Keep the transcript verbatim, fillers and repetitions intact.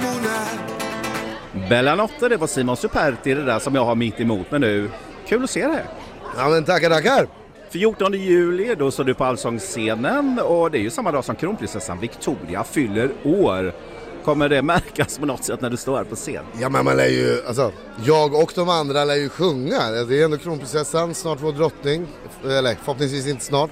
Bella Notte, det var Simon Superti det där som jag har mitt emot mig nu. Kul att se det. Ja men tackar, tackar. fjortonde juli, då står du på Allsångsscenen och det är ju samma dag som kronprinsessan Victoria fyller år. Kommer det märkas på något sätt när du står här på scen? Ja men man lär ju, alltså, jag och de andra lär ju sjunga. Det är ändå kronprinsessan, snart vår drottning. Eller förhoppningsvis inte snart.